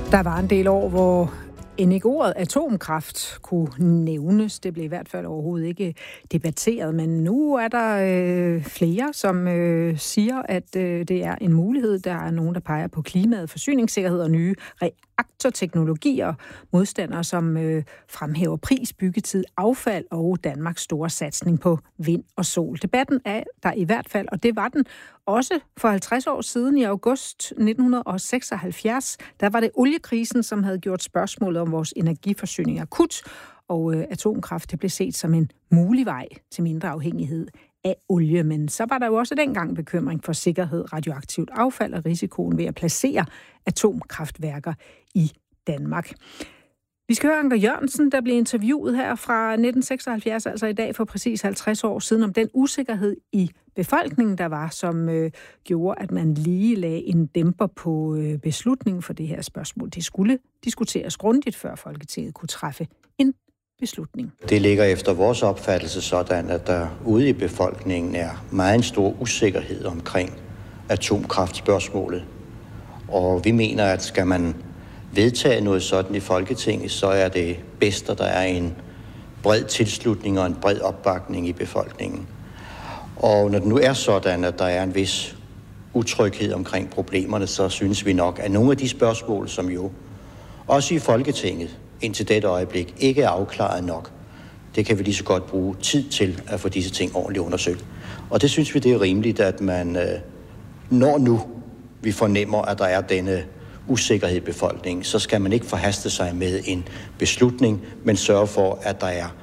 Der var en del år, hvor end ikke ordet atomkraft kunne nævnes. Det blev i hvert fald overhovedet ikke debatteret, men nu er der flere, som siger, at det er en mulighed. Der er nogen, der peger på klimaet, forsyningssikkerhed og nye reaktorteknologier. Modstandere, som fremhæver pris, byggetid, affald og Danmarks store satsning på vind og sol. Debatten er der i hvert fald, og det var den også for 50 år siden i august 1976. Der var det oliekrisen, som havde gjort spørgsmålet om vores energiforsyning akut, og atomkraft det blev set som en mulig vej til mindre afhængighed af olie. Men så var der jo også dengang bekymring for sikkerhed, radioaktivt affald og risikoen ved at placere atomkraftværker i Danmark. Vi skal høre Anker Jørgensen, der blev interviewet her fra 1976, altså i dag for præcis 50 år siden, om den usikkerhed i befolkningen, der var, som gjorde, at man lige lagde en dæmper på beslutningen for det her spørgsmål. Det skulle diskuteres grundigt, før Folketinget kunne træffe en beslutning. Det ligger efter vores opfattelse sådan, at der ude i befolkningen er meget stor usikkerhed omkring atomkraftspørgsmålet. Og vi mener, at skal man vedtage noget sådan i Folketinget, så er det bedst, at der er en bred tilslutning og en bred opbakning i befolkningen. Og når det nu er sådan, at der er en vis utryghed omkring problemerne, så synes vi nok, at nogle af de spørgsmål, som jo også i Folketinget indtil dette øjeblik ikke er afklaret nok, det kan vi lige så godt bruge tid til at få disse ting ordentligt undersøgt. Og det synes vi, det er rimeligt, at man, når nu vi fornemmer, at der er denne usikkerhed i befolkningen, så skal man ikke forhaste sig med en beslutning, men sørge for, at der er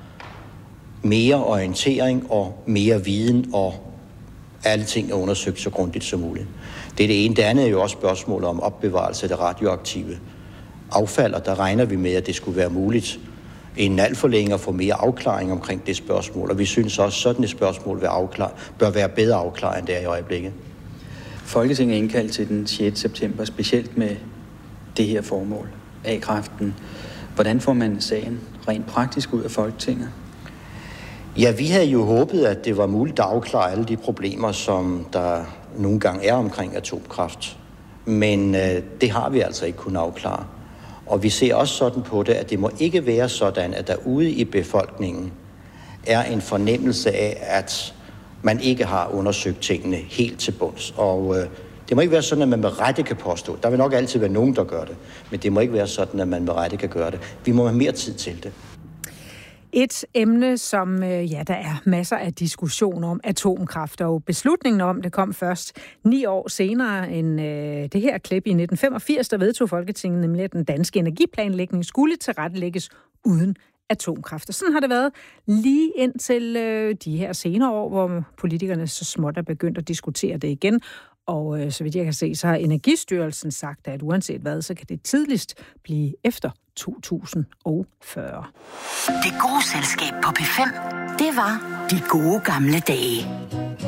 mere orientering og mere viden, og alle ting er undersøgt så grundigt som muligt. Det er det ene. Det andet er jo også spørgsmålet om opbevarelse af det radioaktive affald, og der regner vi med, at det skulle være muligt inden alt for længe at få mere afklaring omkring det spørgsmål, og vi synes også, at sådan et spørgsmål bør være bedre afklaret, end det er i øjeblikket. Folketinget er indkaldt til den 6. september, specielt med det her formål, A-kraften. Hvordan får man sagen rent praktisk ud af Folketinget? Ja, vi havde jo håbet, at det var muligt at afklare alle de problemer, som der nogle gange er omkring atomkraft. Men det har vi altså ikke kunnet afklare. Og vi ser også sådan på det, at det må ikke være sådan, at der ude i befolkningen er en fornemmelse af, at man ikke har undersøgt tingene helt til bunds. Og det må ikke være sådan, at man med rette kan påstå. Der vil nok altid være nogen, der gør det. Men det må ikke være sådan, at man med rette kan gøre det. Vi må have mere tid til det. Et emne, som der er masser af diskussion om, atomkraft, og beslutningen om det kom først 9 år senere end det her klip i 1985, der vedtog Folketinget nemlig, at den danske energiplanlægning skulle tilrettelægges uden atomkraft. Og sådan har det været lige indtil de her senere år, hvor politikerne så småt er begyndt at diskutere det igen. Og så vidt jeg kan se, så har Energistyrelsen sagt, at uanset hvad, så kan det tidligst blive efter 2040. Det gode selskab på P5, det var de gode gamle dage.